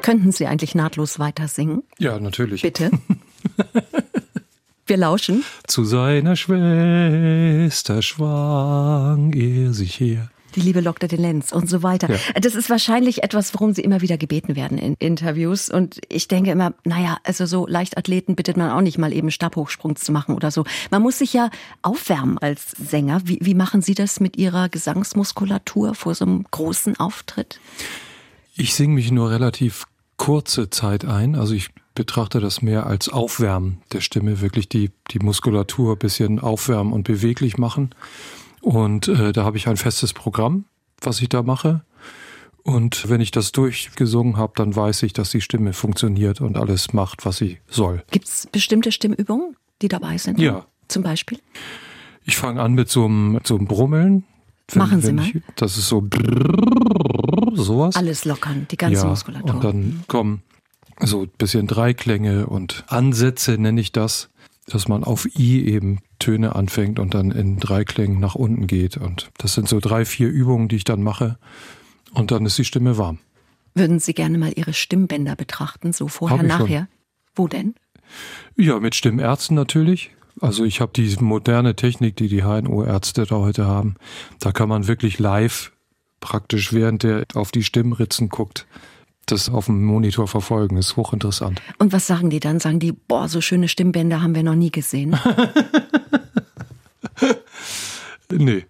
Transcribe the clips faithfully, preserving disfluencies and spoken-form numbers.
Könnten Sie eigentlich nahtlos weiter singen? Ja, natürlich. Bitte. Wir lauschen. Zu seiner Schwester schwang er sich her. Die Liebe lockte den Lenz und so weiter. Ja. Das ist wahrscheinlich etwas, worum Sie immer wieder gebeten werden in Interviews. Und ich denke immer, naja, also so Leichtathleten bittet man auch nicht mal eben Stabhochsprung zu machen oder so. Man muss sich ja aufwärmen als Sänger. Wie, wie machen Sie das mit Ihrer Gesangsmuskulatur vor so einem großen Auftritt? Ich singe mich nur relativ kurze Zeit ein. Also ich betrachte das mehr als Aufwärmen der Stimme, wirklich die, die Muskulatur ein bisschen aufwärmen und beweglich machen. Und äh, da habe ich ein festes Programm, was ich da mache. Und wenn ich das durchgesungen habe, dann weiß ich, dass die Stimme funktioniert und alles macht, was sie soll. Gibt es bestimmte Stimmübungen, die dabei sind? Ja. Zum Beispiel? Ich fange an mit so einem, so einem Brummeln. Wenn, Machen Sie mal. Ich, das ist so brrrr, sowas. Alles lockern, die ganze ja, Muskulatur. Und dann kommen so ein bisschen Dreiklänge und Ansätze, nenne ich das, dass man auf I eben Töne anfängt und dann in Dreiklängen nach unten geht. Und das sind so drei, vier Übungen, die ich dann mache. Und dann ist die Stimme warm. Würden Sie gerne mal Ihre Stimmbänder betrachten, so vorher, nachher? Schon. Wo denn? Ja, mit Stimmärzten natürlich. Also ich habe die moderne Technik, die die H N O-Ärzte da heute haben. Da kann man wirklich live, praktisch während der auf die Stimmritzen guckt, das auf dem Monitor verfolgen. Das ist hochinteressant. Und was sagen die dann? Sagen die, boah, so schöne Stimmbänder haben wir noch nie gesehen? Nee.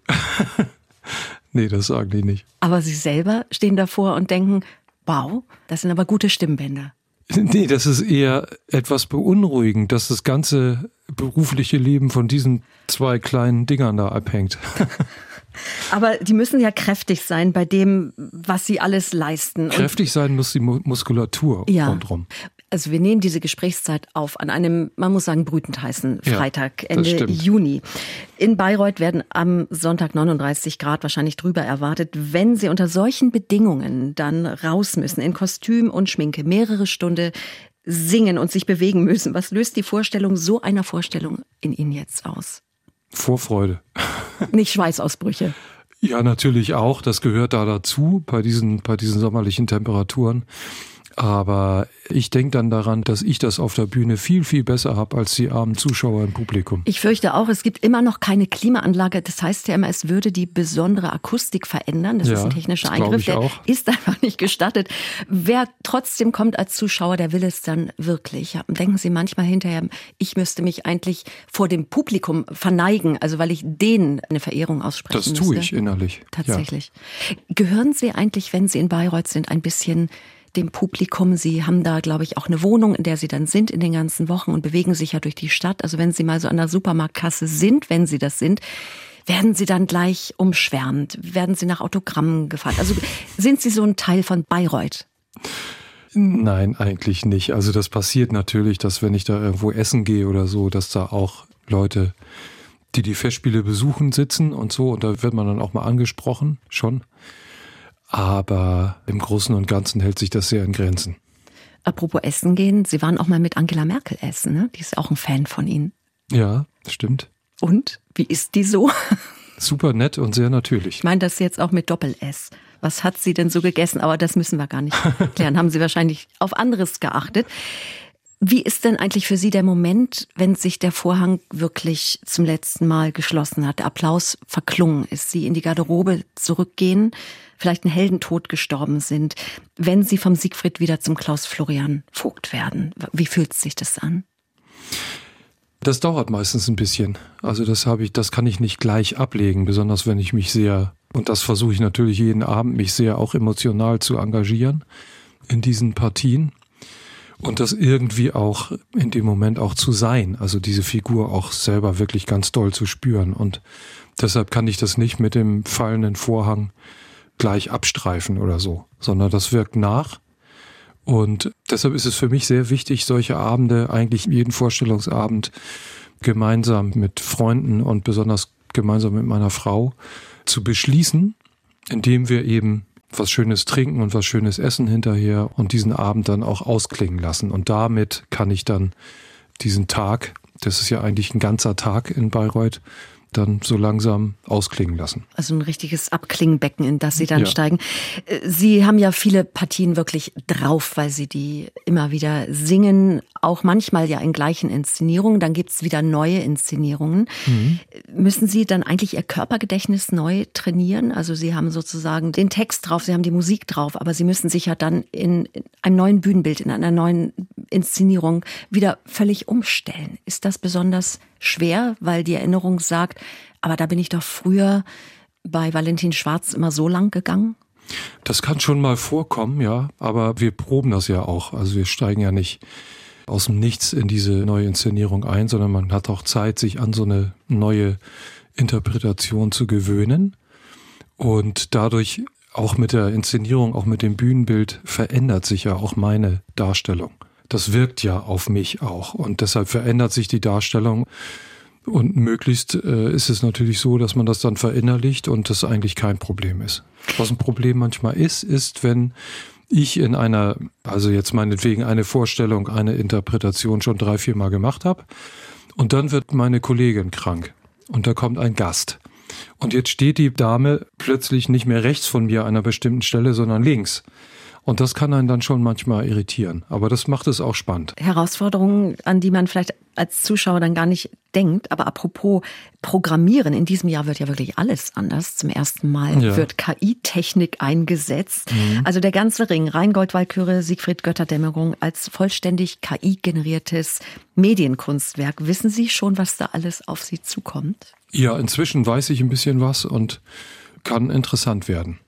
Nee, das sagen die nicht. Aber Sie selber stehen davor und denken, wow, das sind aber gute Stimmbänder. Nee, das ist eher etwas beunruhigend, dass das ganze berufliche Leben von diesen zwei kleinen Dingern da abhängt. Aber die müssen ja kräftig sein bei dem, was sie alles leisten. Kräftig sein muss die Muskulatur ja. rundherum. Also wir nehmen diese Gesprächszeit auf an einem, man muss sagen, brütend heißen Freitag, ja, Ende Juni. In Bayreuth werden am Sonntag neununddreißig Grad wahrscheinlich drüber erwartet. Wenn Sie unter solchen Bedingungen dann raus müssen, in Kostüm und Schminke, mehrere Stunden singen und sich bewegen müssen, was löst die Vorstellung so einer Vorstellung in Ihnen jetzt aus? Vorfreude. Nicht Schweißausbrüche. Ja, natürlich auch. Das gehört da dazu bei diesen, bei diesen sommerlichen Temperaturen. Aber ich denke dann daran, dass ich das auf der Bühne viel, viel besser habe als die armen Zuschauer im Publikum. Ich fürchte auch, es gibt immer noch keine Klimaanlage. Das heißt ja immer, es würde die besondere Akustik verändern. Das ja, ist ein technischer Eingriff, der auch. Ist einfach nicht gestattet. Wer trotzdem kommt als Zuschauer, der will es dann wirklich. Denken Sie manchmal hinterher, ich müsste mich eigentlich vor dem Publikum verneigen, also weil ich denen eine Verehrung aussprechen müsste. Das tue ich innerlich. Tatsächlich. Ja. Gehören Sie eigentlich, wenn Sie in Bayreuth sind, ein bisschen dem Publikum? Sie haben da, glaube ich, auch eine Wohnung, in der Sie dann sind in den ganzen Wochen und bewegen sich ja durch die Stadt. Also wenn Sie mal so an der Supermarktkasse sind, wenn Sie das sind, werden Sie dann gleich umschwärmt? Werden Sie nach Autogrammen gefragt? Also sind Sie so ein Teil von Bayreuth? Nein, eigentlich nicht. Also das passiert natürlich, dass wenn ich da irgendwo essen gehe oder so, dass da auch Leute, die die Festspiele besuchen, sitzen und so. Und da wird man dann auch mal angesprochen, schon. Aber im Großen und Ganzen hält sich das sehr in Grenzen. Apropos Essen gehen, Sie waren auch mal mit Angela Merkel essen, ne? Die ist auch ein Fan von Ihnen. Ja, stimmt. Und? Wie ist die so? Super nett und sehr natürlich. Ich meine das jetzt auch mit Doppel-S. Was hat sie denn so gegessen? Aber das müssen wir gar nicht klären. Haben Sie wahrscheinlich auf anderes geachtet. Wie ist denn eigentlich für Sie der Moment, wenn sich der Vorhang wirklich zum letzten Mal geschlossen hat, der Applaus verklungen ist, Sie in die Garderobe zurückgehen, vielleicht einen Heldentod gestorben sind, wenn Sie vom Siegfried wieder zum Klaus Florian Vogt werden? Wie fühlt sich das an? Das dauert meistens ein bisschen. Also das habe ich, das kann ich nicht gleich ablegen, besonders wenn ich mich sehr, und das versuche ich natürlich jeden Abend, mich sehr auch emotional zu engagieren in diesen Partien. Und das irgendwie auch in dem Moment auch zu sein, also diese Figur auch selber wirklich ganz doll zu spüren. Und deshalb kann ich das nicht mit dem fallenden Vorhang gleich abstreifen oder so, sondern das wirkt nach. Und deshalb ist es für mich sehr wichtig, solche Abende, eigentlich jeden Vorstellungsabend gemeinsam mit Freunden und besonders gemeinsam mit meiner Frau zu beschließen, indem wir eben was Schönes trinken und was Schönes essen hinterher und diesen Abend dann auch ausklingen lassen. Und damit kann ich dann diesen Tag, das ist ja eigentlich ein ganzer Tag in Bayreuth, dann so langsam ausklingen lassen. Also ein richtiges Abklingenbecken, in das Sie dann ja. steigen. Sie haben ja viele Partien wirklich drauf, weil Sie die immer wieder singen, auch manchmal ja in gleichen Inszenierungen. Dann gibt's wieder neue Inszenierungen. Mhm. Müssen Sie dann eigentlich Ihr Körpergedächtnis neu trainieren? Also Sie haben sozusagen den Text drauf, Sie haben die Musik drauf, aber Sie müssen sich ja dann in einem neuen Bühnenbild, in einer neuen Inszenierung wieder völlig umstellen. Ist das besonders schwer, weil die Erinnerung sagt, aber da bin ich doch früher bei Valentin Schwarz immer so lang gegangen? Das kann schon mal vorkommen, ja, aber wir proben das ja auch. Also wir steigen ja nicht aus dem Nichts in diese neue Inszenierung ein, sondern man hat auch Zeit, sich an so eine neue Interpretation zu gewöhnen. Und dadurch auch mit der Inszenierung, auch mit dem Bühnenbild verändert sich ja auch meine Darstellung. Das wirkt ja auf mich auch und deshalb verändert sich die Darstellung und möglichst äh, ist es natürlich so, dass man das dann verinnerlicht und das eigentlich kein Problem ist. Was ein Problem manchmal ist, ist, wenn ich in einer, also jetzt meinetwegen eine Vorstellung, eine Interpretation schon drei, vier Mal gemacht habe und dann wird meine Kollegin krank und da kommt ein Gast. Und jetzt steht die Dame plötzlich nicht mehr rechts von mir an einer bestimmten Stelle, sondern links. Und das kann einen dann schon manchmal irritieren. Aber das macht es auch spannend. Herausforderungen, an die man vielleicht als Zuschauer dann gar nicht denkt. Aber apropos Programmieren, in diesem Jahr wird ja wirklich alles anders. Zum ersten Mal ja. wird K I-Technik eingesetzt. Mhm. Also der ganze Ring, Rheingold-Walküre, Siegfried Götterdämmerung als vollständig K I-generiertes Medienkunstwerk. Wissen Sie schon, was da alles auf Sie zukommt? Ja, inzwischen weiß ich ein bisschen was und kann interessant werden.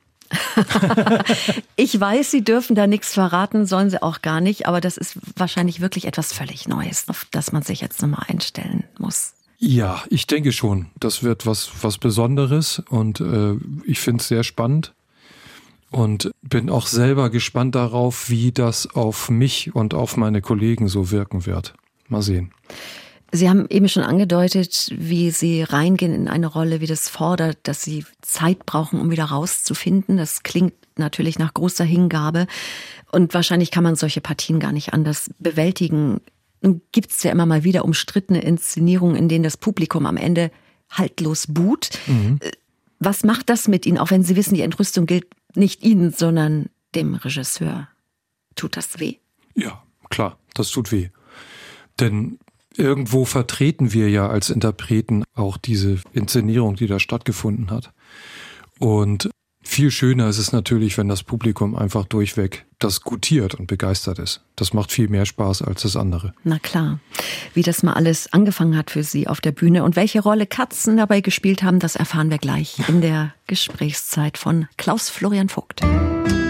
Ich weiß, Sie dürfen da nichts verraten, sollen Sie auch gar nicht, aber das ist wahrscheinlich wirklich etwas völlig Neues, auf das man sich jetzt nochmal einstellen muss. Ja, ich denke schon. Das wird was, was Besonderes und äh, ich finde es sehr spannend und bin auch selber gespannt darauf, wie das auf mich und auf meine Kollegen so wirken wird. Mal sehen. Sie haben eben schon angedeutet, wie Sie reingehen in eine Rolle, wie das fordert, dass Sie Zeit brauchen, um wieder rauszufinden. Das klingt natürlich nach großer Hingabe und wahrscheinlich kann man solche Partien gar nicht anders bewältigen. Nun gibt es ja immer mal wieder umstrittene Inszenierungen, in denen das Publikum am Ende haltlos buht. Mhm. Was macht das mit Ihnen, auch wenn Sie wissen, die Entrüstung gilt nicht Ihnen, sondern dem Regisseur? Tut das weh? Ja, klar, das tut weh. Denn irgendwo vertreten wir ja als Interpreten auch diese Inszenierung, die da stattgefunden hat. Und viel schöner ist es natürlich, wenn das Publikum einfach durchweg das gutiert und begeistert ist. Das macht viel mehr Spaß als das andere. Na klar. Wie das mal alles angefangen hat für Sie auf der Bühne und welche Rolle Katzen dabei gespielt haben, das erfahren wir gleich in der Gesprächszeit von Klaus Florian Vogt.